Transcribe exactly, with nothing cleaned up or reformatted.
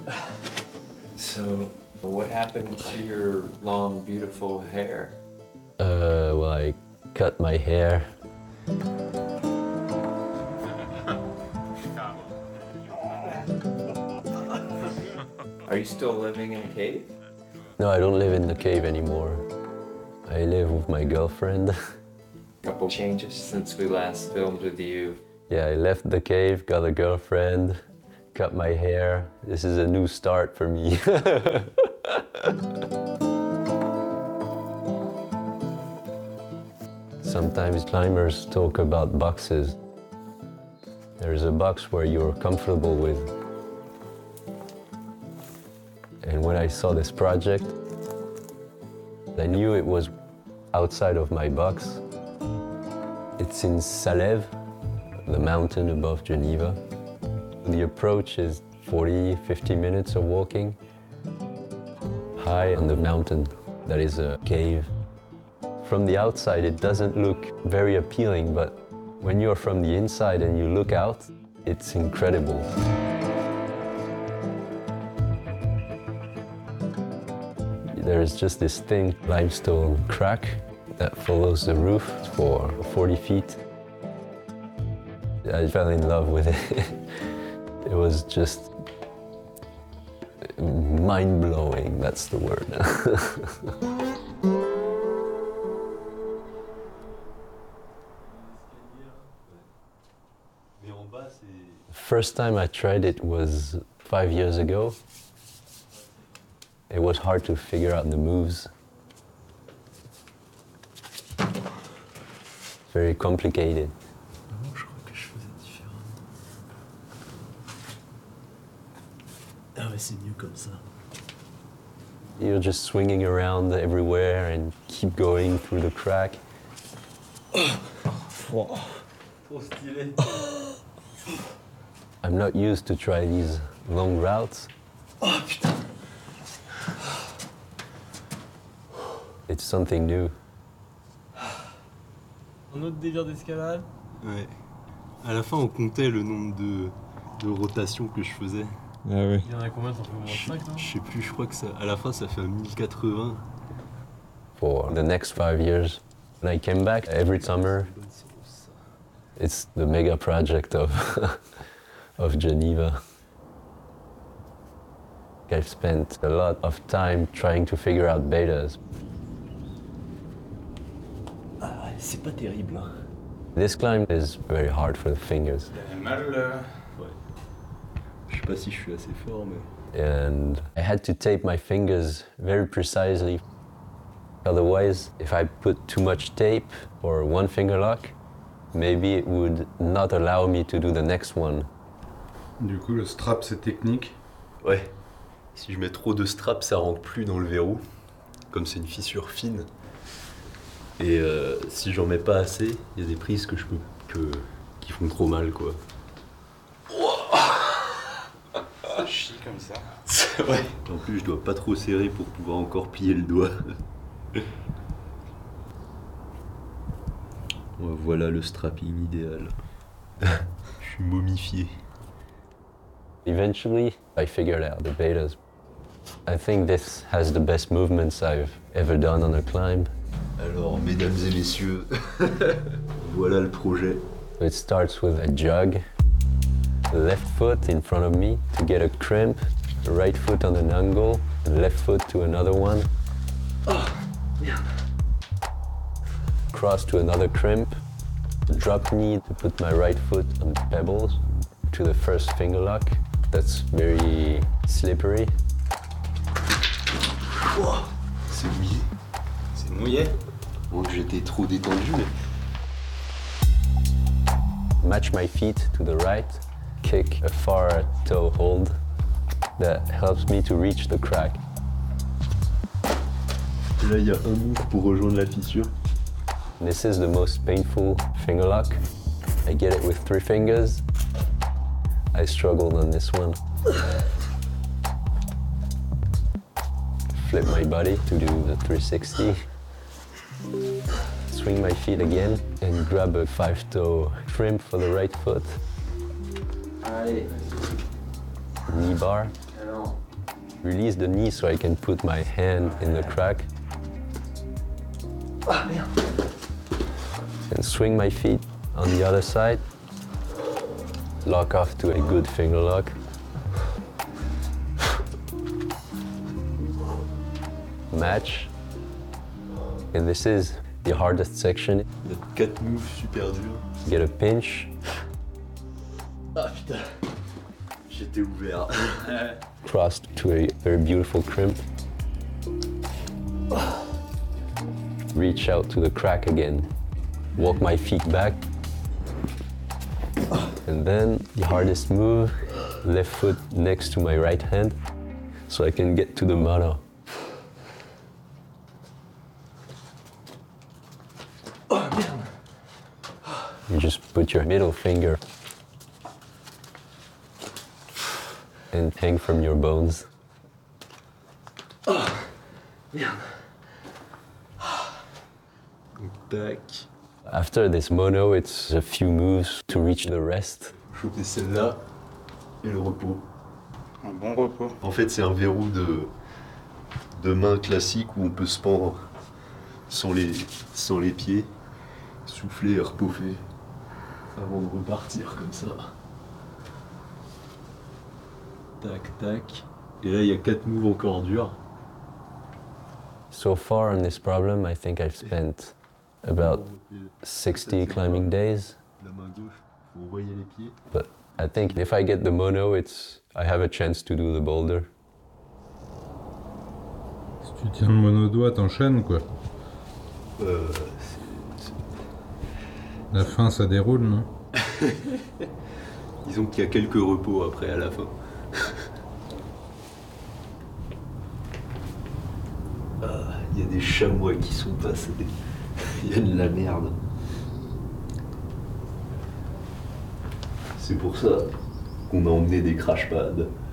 So, what happened to your long, beautiful hair? Uh, well, I cut my hair. Are you still living in a cave? No, I don't live in the cave anymore. I live with my girlfriend. Couple changes since we last filmed with you. Yeah, I left the cave, got a girlfriend, cut my hair. This is a new start for me. Sometimes climbers talk about boxes. There's a box where you're comfortable with. And when I saw this project, I knew it was outside of my box. It's in Salève, the mountain above Geneva. The approach is forty, fifty minutes of walking. High on the mountain, that is a cave. From the outside, it doesn't look very appealing, but when you're from the inside and you look out, it's incredible. There's just this thin limestone crack that follows the roof for forty feet. I fell in love with it. It was just mind-blowing, that's the word. First time I tried it was five years ago. It was hard to figure out the moves. Very complicated. Je crois que je faisais différemment. Ah ouais, c'est mieux comme ça. You're just swinging around everywhere and keep going through the crack. Wow. Trop stylé. I'm not used to try these long routes. Oh putain. It's something new. Un autre délire d'escalade. Ouais. À la fin, on comptait le nombre de, de rotations que je faisais. Ah ouais. Il y en a combien? Ça fait au moins Je, cinq, non? je sais plus, je crois que ça, à la fin, ça fait un mille quatre-vingts. For the next five years. When I came back every summer, it's the mega project of, of Geneva. I've spent a lot of time trying to figure out betas. Ah ouais, c'est pas terrible. Hein. This climb is very hard for the fingers. Ouais. Je sais pas si je suis assez fort, mais... And I had to tape my fingers very precisely. Otherwise, if I put too much tape or one finger lock, maybe it would not allow me to do the next one. Du coup, le strap, c'est technique. Ouais. Si je mets trop de straps, ça rentre plus dans le verrou. Comme c'est une fissure fine. Et euh, si j'en mets pas assez, il y a des prises que je peux, que, qui font trop mal, quoi. Ça chie comme ça. Ouais. En plus, je dois pas trop serrer pour pouvoir encore plier le doigt. Voilà le strapping idéal. Je suis momifié. Eventually, I figured out the betas. I think this has the best movements I've ever done on a climb. Alors, mesdames et messieurs, voilà le projet. It starts with a jog, the left foot in front of me to get a crimp, the right foot on an angle, the left foot to another one. Oh, merde. Cross to another crimp, drop knee to put my right foot on the pebbles, to the first finger lock. That's very slippery. Wow, c'est mouillé. C'est mouillé. Bon, j'étais trop détendu, mais... Match my feet to the right, kick a far toe hold that helps me to reach the crack. Là, il y a un move pour rejoindre la fissure. This is the most painful finger lock. I get it with three fingers. I struggled on this one. Flip my body to do the three sixty. Swing my feet again and grab a five-toe crimp for the right foot. Allez. Knee bar. Release the knee so I can put my hand in the crack. And swing my feet on the other side. Lock off to a good finger lock. Match. And this is the hardest section. Il y a quatre moves super durs. Get a pinch. Ah putain, j'étais ouvert. Crossed to a very beautiful crimp. Reach out to the crack again. Walk my feet back. And then the hardest move, left foot next to my right hand, so I can get to the mono. You just put your middle finger and hang from your bones. Tac. After this mono, it's a few moves to reach the rest. Choper celle-là et le repos. Un bon repos. En fait, c'est un verrou de, de main classique où on peut se pendre sans les, sans les pieds, souffler et repoffer avant de repartir comme ça. Tac, tac. Et là, il y a quatre moves encore durs. So far on this problem, I think I've spent about sixty climbing days. La main gauche, faut envoyer les pieds. But I think if I get the mono, it's I have a chance to do the boulder. Si tu tiens le monodoigt, t'enchaînes quoi. Euh, La fin, ça déroule, non? disons qu'il y a quelques repos après à la fin. Ah, il y a des chamois qui sont passés. Il y a de la merde. C'est pour ça qu'on a emmené des crash pads.